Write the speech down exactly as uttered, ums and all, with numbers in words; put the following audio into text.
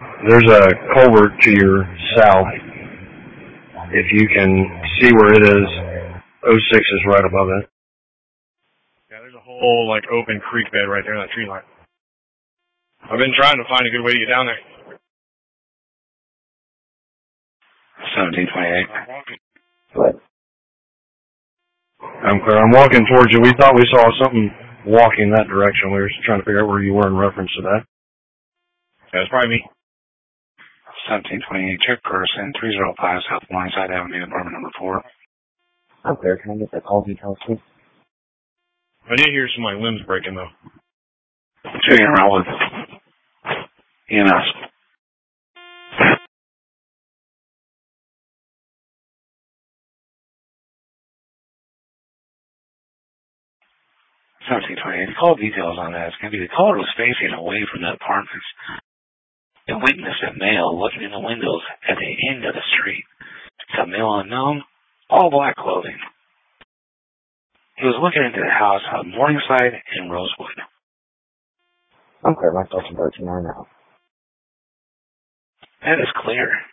There's a culvert to your south. If you can see where it is, oh six is right above it. Yeah, there's a whole, like, open creek bed right there in that tree line. I've been trying to find a good way to get down there. seventeen twenty-eight. What? I'm clear. I'm walking towards you. We thought we saw something walking that direction. We were just trying to figure out where you were in reference to that. That's probably me. seventeen twenty-eight, check person, three oh five South Morningside Avenue, apartment number four. I'm clear. Can I get the call details, please? I did hear some of my limbs breaking, though. Checking around with E M S. seventeen twenty-eight, the call details on that is going to be the caller was facing away from the apartments and witnessed a male looking in the windows at the end of the street. It's a male unknown, all black clothing. He was looking into the house on Morningside and Rosewood. I'm clear. My social thirteen right now. That is clear.